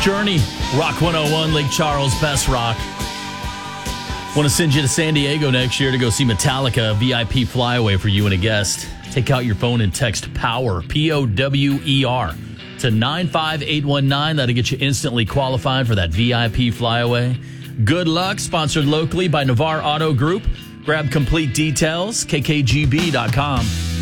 Journey, Rock 101, Lake Charles, best rock. Want to send you to San Diego next year to go see Metallica, VIP flyaway for you and a guest. Take out your phone and text POWER, P-O-W-E-R, to 95819. That'll get you instantly qualified for that VIP flyaway. Good luck, sponsored locally by Navarre Auto Group. Grab complete details, kkgb.com.